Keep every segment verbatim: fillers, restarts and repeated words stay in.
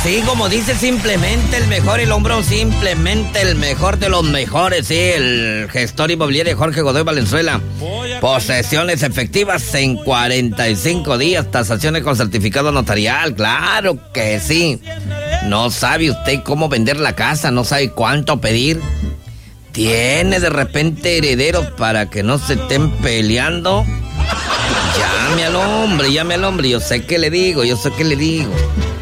Sí, como dice, simplemente el mejor, el hombro, simplemente el mejor de los mejores, sí, el gestor inmobiliario Jorge Godoy Valenzuela. Posesiones efectivas en cuarenta y cinco días, tasaciones con certificado notarial, claro que sí. No sabe usted cómo vender la casa, no sabe cuánto pedir. Tiene de repente herederos para que no se estén peleando. Llame al hombre, llame al hombre, yo sé qué le digo, yo sé qué le digo.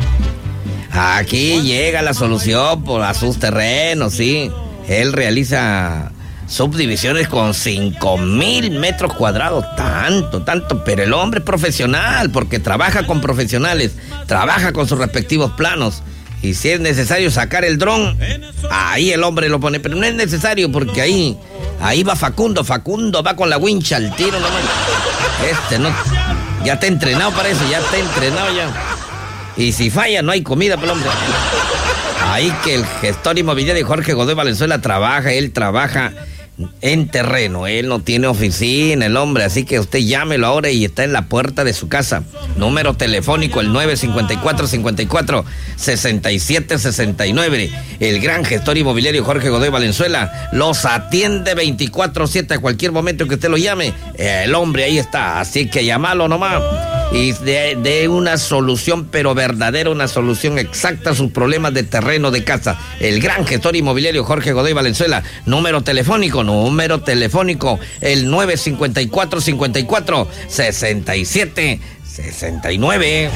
Aquí llega la solución por a sus terrenos, sí. Él realiza subdivisiones con cinco mil metros cuadrados, tanto, tanto. Pero el hombre es profesional porque trabaja con profesionales, trabaja con sus respectivos planos. Y si es necesario sacar el dron, ahí el hombre lo pone. Pero no es necesario porque ahí, ahí va Facundo, Facundo va con la wincha al tiro nomás. Este no, ya está entrenado para eso, ya está entrenado ya. Y si falla, no hay comida para el hombre. Ahí que el gestor inmobiliario Jorge Godoy Valenzuela trabaja, él trabaja en terreno, él no tiene oficina, el hombre, así que usted llámelo ahora y está en la puerta de su casa. Número telefónico, el nueve cinco cuatro, cinco cuatro, seis siete seis nueve. El gran gestor inmobiliario Jorge Godoy Valenzuela los atiende veinticuatro siete a cualquier momento que usted lo llame. El hombre ahí está, así que llámalo nomás. Y de, de una solución, pero verdadera, una solución exacta a sus problemas de terreno, de casa. El gran gestor inmobiliario Jorge Godoy Valenzuela. Número telefónico, número telefónico, el nueve cinco cuatro, cinco cuatro, seis siete seis nueve.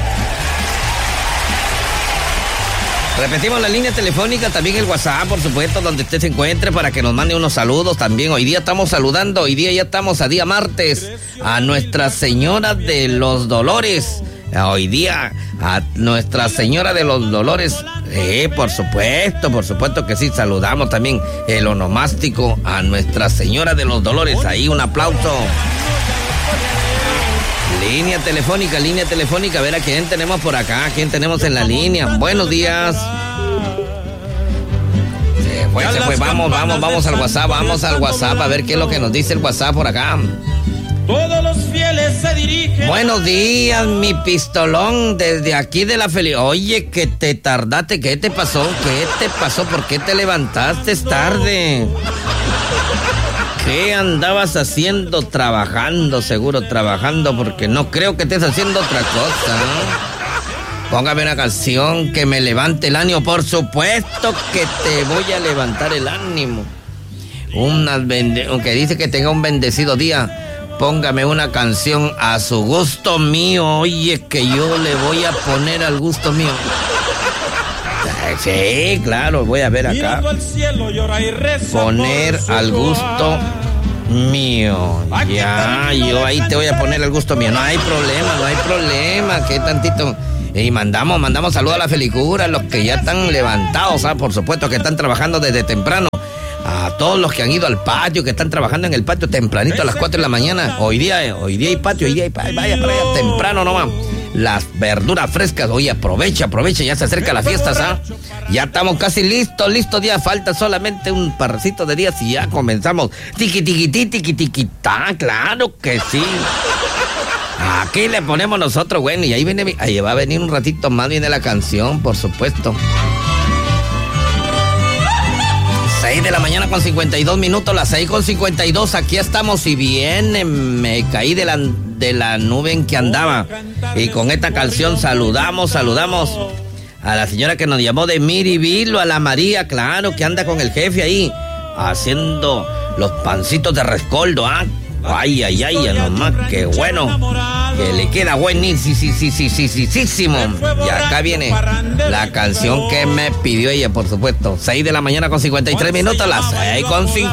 Repetimos la línea telefónica, también el WhatsApp, por supuesto, donde usted se encuentre para que nos mande unos saludos también. Hoy día estamos saludando, hoy día ya estamos a día martes, a Nuestra Señora de los Dolores. Hoy día a Nuestra Señora de los Dolores, eh, por supuesto, por supuesto que sí, saludamos también el onomástico a Nuestra Señora de los Dolores. Ahí un aplauso. Línea telefónica, línea telefónica, a ver a quién tenemos por acá, a quién tenemos en la línea. Buenos días. Se fue, se fue, vamos, vamos, vamos al WhatsApp, vamos al WhatsApp a ver qué es lo que nos dice el WhatsApp por acá. Todos los fieles se dirigen. Buenos días, mi pistolón, desde aquí de la feliz. Oye, que te tardaste, ¿qué te pasó? ¿Qué te pasó? ¿Por qué te levantaste tarde? ¿Qué andabas haciendo? Trabajando, seguro, trabajando, porque no creo que estés haciendo otra cosa, ¿no? Póngame una canción que me levante el ánimo. Por supuesto que te voy a levantar el ánimo. Unas bende- que dice que tenga un bendecido día. Póngame una canción a su gusto mío. Oye, que yo le voy a poner al gusto mío. Sí, claro, voy a ver acá. Poner al gusto mío. Ya, yo ahí te voy a poner al gusto mío. No hay problema, no hay problema. ¿Qué tantito? Y mandamos, mandamos saludos a la felicura, a los que ya están levantados, ¿ah? Por supuesto que están trabajando desde temprano. A todos los que han ido al patio, que están trabajando en el patio tempranito a las cuatro de la mañana. Hoy día, hoy día hay patio, hoy día hay patio. Vaya para allá temprano nomás. Las verduras frescas, oye, aprovecha, aprovecha, ya se acerca la fiesta, ¿ah? Ya estamos casi listos, listos, ya falta solamente un parcito de días y ya comenzamos. Tiqui, tiqui, tiqui, tiqui, tiqui, ta, claro que sí. Aquí le ponemos nosotros, bueno, y ahí viene, ahí va a venir un ratito más, viene la canción, por supuesto. seis de la mañana con cincuenta y dos minutos, las seis con cincuenta y dos, aquí estamos y viene, me caí de la, de la nube en que andaba. Y con esta canción saludamos, saludamos a la señora que nos llamó de Miribilo, a la María, claro, que anda con el jefe ahí, haciendo los pancitos de rescoldo, ¿ah? Ay, ay, ay, ya nomás, qué bueno, que le queda buenísimo, sí, sí, sí, sí, sí, sí, sí, y acá viene la canción que me pidió ella, por supuesto. seis de la mañana con cincuenta y tres minutos, las seis con cincuenta.